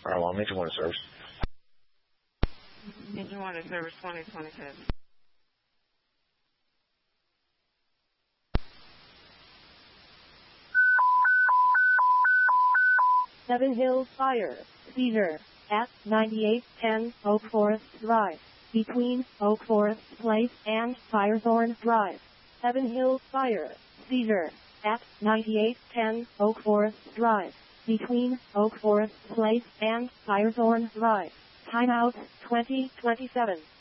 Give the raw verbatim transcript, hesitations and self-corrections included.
All right, well, Major one to service. Major one to service twenty twenty-two. Seven Hills Fire, seizure, at ninety-eight ten Oak Forest Drive, between Oak Forest Place and Firethorn Drive. Seven Hills Fire, seizure, at ninety-eight ten Oak Forest Drive, between Oak Forest Place and Firethorn Drive. Timeout twenty twenty-seven.